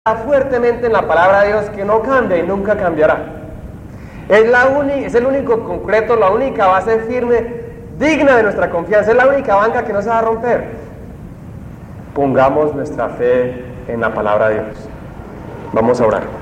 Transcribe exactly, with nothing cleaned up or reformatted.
fuertemente en la palabra de Dios que no cambia y nunca cambiará. Es, la uni, es el único concreto, la única base firme, digna de nuestra confianza, es la única banca que no se va a romper. Pongamos nuestra fe en la palabra de Dios. Vamos a orar.